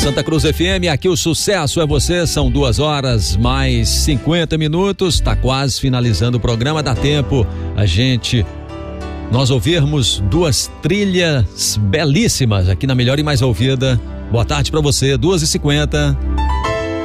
Santa Cruz FM, aqui o sucesso é você, são 2 horas mais 50 minutos, tá quase finalizando o programa, dá tempo nós ouvirmos 2 trilhas belíssimas aqui na melhor e mais ouvida. Boa tarde pra você, 2h50.